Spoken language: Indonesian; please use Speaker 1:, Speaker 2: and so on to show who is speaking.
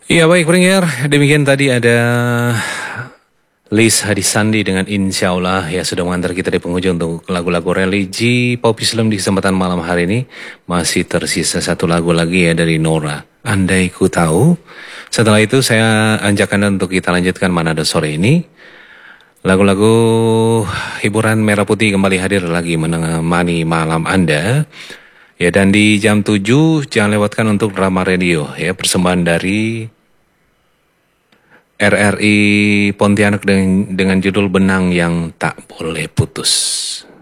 Speaker 1: Iya baik pendengar, demikian tadi ada Liz Hadisandi dengan Insya Allah ya sudah mengantar kita di penghujung untuk lagu-lagu religi pop Islam di kesempatan malam hari ini. Masih tersisa satu lagu lagi ya dari Nora. Andai ku tahu. Setelah itu saya ajak Anda untuk kita lanjutkan Manado sore ini. Lagu-lagu hiburan merah putih kembali hadir lagi menemani malam Anda. Ya dan di jam 7 jangan lewatkan untuk drama radio ya persembahan dari RRI Pontianak dengan judul Benang yang Tak Boleh Putus.